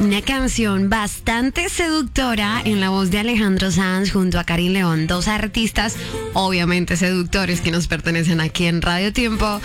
Una canción bastante seductora en la voz de Alejandro Sanz junto a Karin León, dos artistas obviamente seductores que nos pertenecen aquí en Radio Tiempo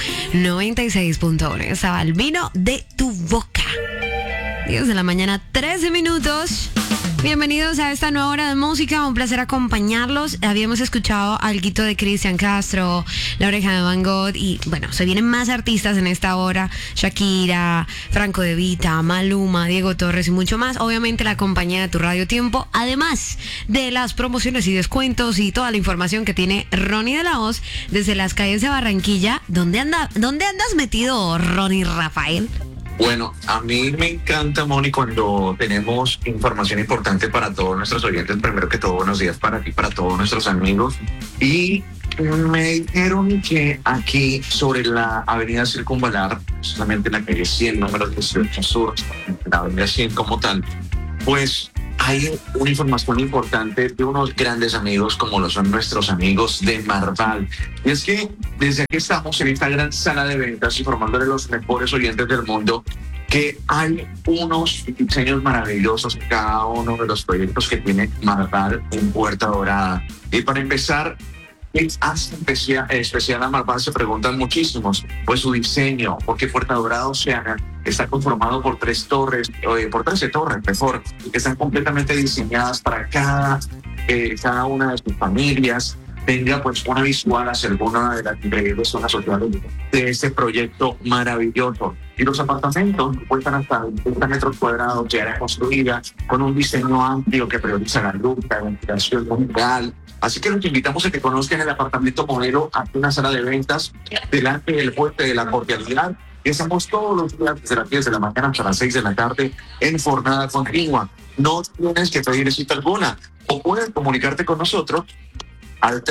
96.1. Estaba el vino de tu boca. 10 de la mañana, 13 minutos. Bienvenidos a esta nueva hora de música, un placer acompañarlos. Habíamos escuchado alguito de Cristian Castro, La Oreja de Van Gogh y bueno, se vienen más artistas en esta hora: Shakira, Franco De Vita, Maluma, Diego Torres y mucho más. Obviamente la compañía de tu Radio Tiempo, además de las promociones y descuentos y toda la información que tiene Ronnie de la Voz desde las calles de Barranquilla. ¿Dónde andas metido, Ronnie Rafael? Bueno, a mí me encanta, Moni, cuando tenemos información importante para todos nuestros oyentes. Primero que todo, buenos días para ti, para todos nuestros amigos. Y me dijeron que aquí sobre la avenida Circunvalar, justamente en la calle 100, número 18 Sur, la avenida 100 como tal, pues hay una información importante de unos grandes amigos como lo son nuestros amigos de Marval. Y es que desde aquí estamos en esta gran sala de ventas informándole a los mejores oyentes del mundo que hay unos diseños maravillosos en cada uno de los proyectos que tiene Marval en Puerta Dorada. Y para empezar, ¿qué hace especial a Marval? Se preguntan muchísimos. Pues su diseño, porque Puerta Dorada Oceana está conformado por 13 torres, mejor, que están completamente diseñadas para cada una de sus familias tenga pues una visual hacia alguna de las increíbles zonas sociales de este proyecto maravilloso. Y los apartamentos cuestan hasta 30 metros cuadrados, ya era construida con un diseño amplio que prioriza la luz, la ventilación mundial. Así que los invitamos a que conozcan el apartamento modelo aquí en una sala de ventas delante del Puente de la Cordialidad. Estamos todos los días desde las 10 de la mañana hasta las 6 de la tarde en jornada continua. No tienes que pedir cita alguna o puedes comunicarte con nosotros al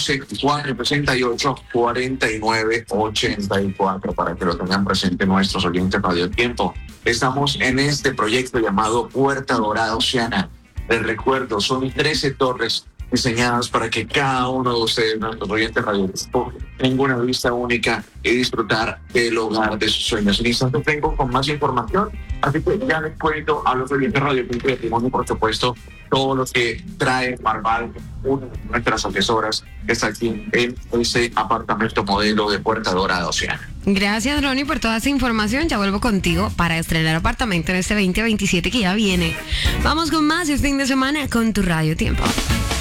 312-468-4984 para que lo tengan presente nuestros oyentes Radio Tiempo. Estamos en este proyecto llamado Puerta Dorada Oceana. Les recuerdo, son 13 torres diseñadas para que cada uno de ustedes, nuestros oyentes Radio Tiempo, tenga una vista única y disfrutar del hogar de sus sueños. En instante vengo con más información, así que ya les cuento a los oyentes Radio Tiempo y Testimonio, por supuesto, todo lo que trae Marval, una de nuestras asesoras que está aquí en ese apartamento modelo de Puerta Dorada Oceana. Gracias, Ronnie, por toda esa información. Ya vuelvo contigo para estrenar apartamento en este 2027 que ya viene. Vamos con más este fin de semana con tu Radio Tiempo.